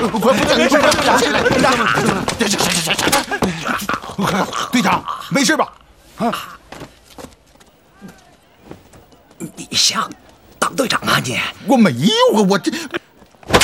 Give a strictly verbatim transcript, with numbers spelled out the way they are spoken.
快不能起来，起来，队长！队长，没事吧？啊！ 你想当队长啊你？ 我没有啊，我这